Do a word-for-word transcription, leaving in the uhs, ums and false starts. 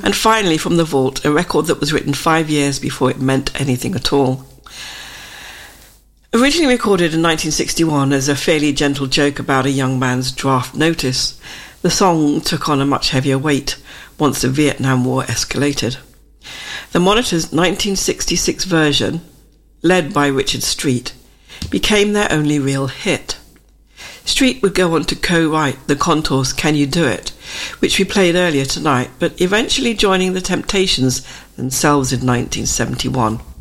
And finally, from the vault, a record that was written five years before it meant anything at all. Originally recorded in nineteen sixty-one as a fairly gentle joke about a young man's draft notice, the song took on a much heavier weight once the Vietnam War escalated. The Monitors' nineteen sixty-six version, led by Richard Street, became their only real hit. Street would go on to co-write the Contours' Can You Do It, which we played earlier tonight, but eventually joining the Temptations themselves in nineteen seventy-one.